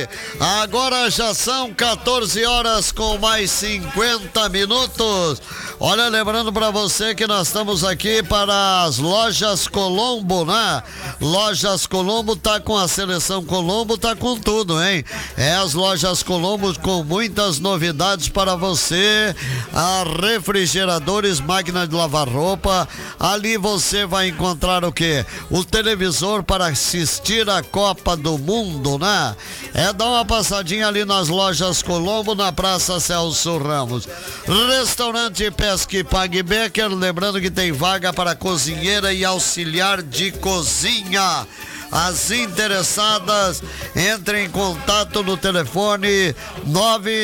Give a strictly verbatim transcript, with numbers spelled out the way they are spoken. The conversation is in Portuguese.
Agora já são quatorze horas com mais cinquenta minutos. Olha, lembrando para você que nós estamos aqui para as Lojas Colombo, né? Lojas Colombo tá com a seleção Colombo, tá com tudo, hein? É as Lojas Colombo com muitas novidades para você. A refrigeradores, máquina de lavar roupa. Ali você vai encontrar o quê? O televisor para assistir a Copa do Mundo, né? É dar uma passadinha ali nas Lojas Colombo, na Praça Celso Ramos. Restaurante Pesque Pague Becker, lembrando que tem vaga para cozinheira e auxiliar de cozinha. As interessadas, entrem em contato no telefone nove